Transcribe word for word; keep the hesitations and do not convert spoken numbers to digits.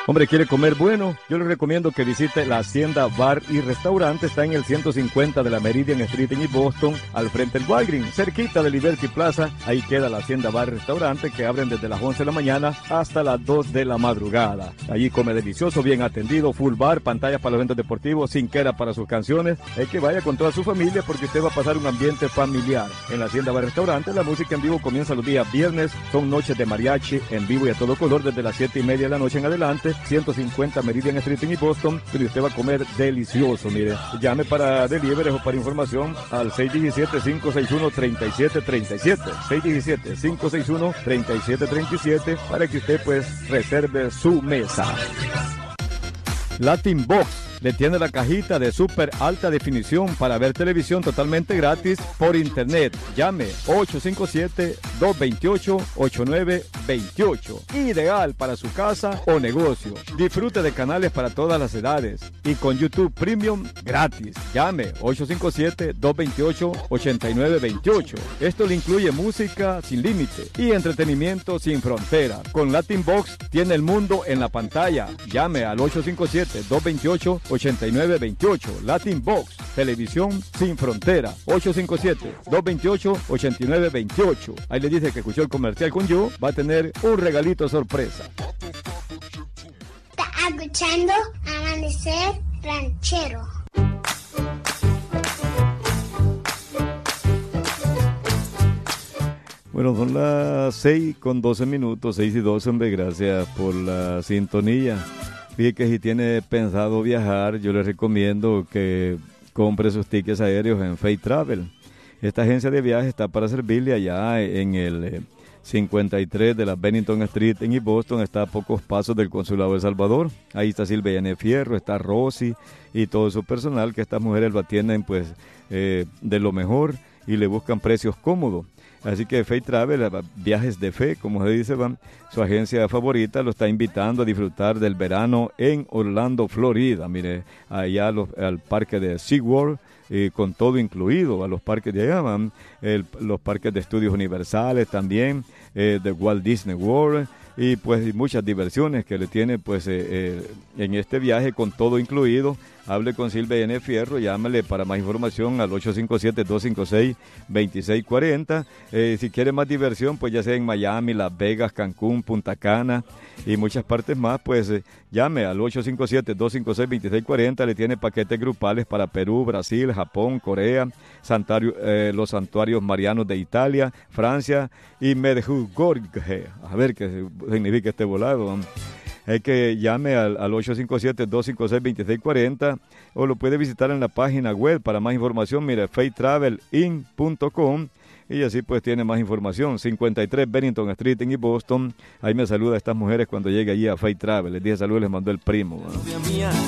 Hombre, ¿quiere comer bueno? Yo le recomiendo que visite la Hacienda Bar y Restaurante. Está en el ciento cincuenta de la Meridian Street en East Boston, al frente del Walgreens, cerquita de Liberty Plaza. Ahí queda la Hacienda Bar y Restaurante, que abren desde las once de la mañana hasta las dos de la madrugada. Allí come delicioso, bien atendido, full bar, pantallas para los eventos deportivos, cinquera para sus canciones. Es que vaya con toda su familia porque usted va a pasar un ambiente familiar. En la Hacienda Bar y Restaurante, la música en vivo comienza los días viernes. Son noches de mariachi en vivo y a todo color desde las siete y media de la noche en adelante. ciento cincuenta Meridian Street en Boston, pero usted va a comer delicioso, mire. Llame para delivery o para información al seis uno siete, cinco seis uno, tres siete tres siete, seis uno siete, cinco seis uno, tres siete tres siete, para que usted pues reserve su mesa. Latin Box le tiene la cajita de súper alta definición para ver televisión totalmente gratis por internet. Llame ocho cinco siete, dos dos ocho, ocho nueve dos ocho. Ideal para su casa o negocio. Disfrute de canales para todas las edades y con YouTube Premium gratis. Llame ocho cinco siete, dos dos ocho, ocho nueve dos ocho. Esto le incluye música sin límite y entretenimiento sin frontera. Con Latin Box tiene el mundo en la pantalla. Llame al ocho cinco siete, dos dos ocho, ocho nueve dos ocho. Latin Box, televisión sin frontera. ocho cinco siete, dos dos ocho, ocho nueve dos ocho. Ahí le dice que escuchó el comercial con yo, va a tener un regalito sorpresa. Está escuchando Amanecer Ranchero. Bueno, son las seis con doce minutos, seis y doce, hombre, gracias por la sintonía. Fíjate que si tiene pensado viajar, yo le recomiendo que compre sus tickets aéreos en Fate Travel. Esta agencia de viajes está para servirle allá en el eh, cincuenta y tres de la Bennington Street en East Boston. Está a pocos pasos del Consulado de El Salvador. Ahí está Silvia N. Fierro, está Rosy y todo su personal, que estas mujeres lo atienden pues eh, de lo mejor y le buscan precios cómodos. Así que Fate Travel, viajes de fe, como se dice, van, su agencia favorita lo está invitando a disfrutar del verano en Orlando, Florida. Mire, allá los, al parque de SeaWorld, eh, con todo incluido, a los parques de allá van, el, los parques de estudios universales también, eh, de Walt Disney World, y pues muchas diversiones que le tiene pues eh, eh, en este viaje con todo incluido. Hable con Silvia N. Fierro, llámale para más información al ocho cinco siete, dos cinco seis, dos seis cuatro cero. Eh, si quiere más diversión, pues ya sea en Miami, Las Vegas, Cancún, Punta Cana y muchas partes más, pues eh, llame al ocho cinco siete, dos cinco seis, dos seis cuatro cero. Le tiene paquetes grupales para Perú, Brasil, Japón, Corea, santuario, eh, los santuarios marianos de Italia, Francia y Medjugorje. A ver qué significa este volado. Es que llame al, al ocho cinco siete, dos cinco seis, dos seis cuatro cero o lo puede visitar en la página web para más información. Mire, fate travel in punto com y así pues tiene más información. cincuenta y tres Bennington Street en Boston. Ahí me saluda a estas mujeres cuando llegue allí a Fate Travel. Les dije saludos, les mandó el primo. ¿No?